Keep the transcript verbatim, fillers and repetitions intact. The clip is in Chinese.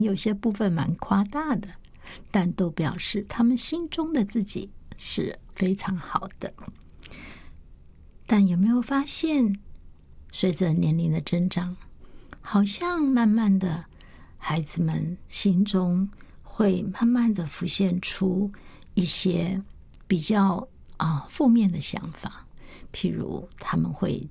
有些部分蛮夸大的，但都表示他们心中的自己是非常好的。但有没有发现，随着年龄的增长，好像慢慢的孩子们心中会慢慢的浮现出一些比较啊负面的想法，譬如他们会